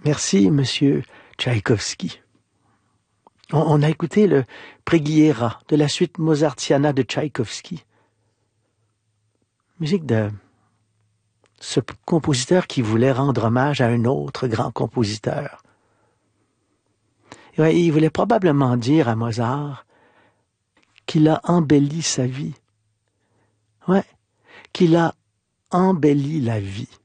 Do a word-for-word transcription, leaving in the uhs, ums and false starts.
Merci, Monsieur Tchaïkovski. On, on a écouté le Preghiera de la suite mozartiana de Tchaïkovski. Musique de ce compositeur qui voulait rendre hommage à un autre grand compositeur. Et ouais, il voulait probablement dire à Mozart qu'il a embelli sa vie. Ouais, qu'il a embelli la vie.